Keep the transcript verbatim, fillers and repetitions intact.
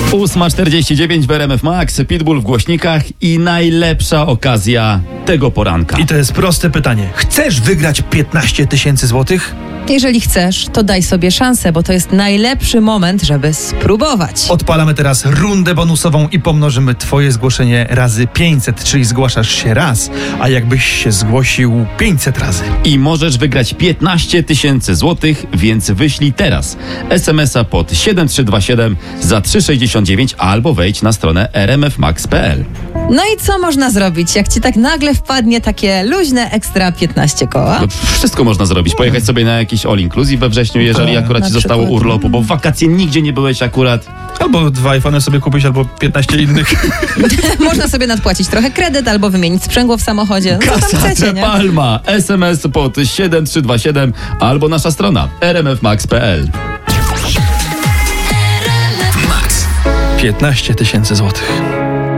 ósma czterdzieści dziewięć w R M F Max, Pitbull w głośnikach i najlepsza okazja tego poranka. I to jest proste pytanie. Chcesz wygrać piętnaście tysięcy złotych? Jeżeli chcesz, to daj sobie szansę, bo to jest najlepszy moment, żeby spróbować. Odpalamy teraz rundę bonusową i pomnożymy twoje zgłoszenie razy pięćset, czyli zgłaszasz się raz, a jakbyś się zgłosił pięćset razy. I możesz wygrać piętnaście tysięcy złotych, więc wyślij teraz es em es a pod siedem trzy dwa siedem za trzy sześćdziesiąt dziewięć albo wejdź na stronę r m f max kropka p l. No i co można zrobić, jak ci tak nagle wpadnie takie luźne ekstra piętnaście koła? No, wszystko można zrobić. Pojechać sobie na jakiś all inclusive we wrześniu, jeżeli Tak, akurat na ci zostało przykład. urlopu, bo w wakacje nigdzie nie byłeś akurat. Albo dwa iPhony sobie kupić, albo piętnaście innych. Można sobie nadpłacić trochę kredyt albo wymienić sprzęgło w samochodzie. No, co tam Casa chcecie, de nie? Palma, es em es pod siedem trzy dwa siedem albo nasza strona r m f max kropka p l. piętnaście tysięcy złotych.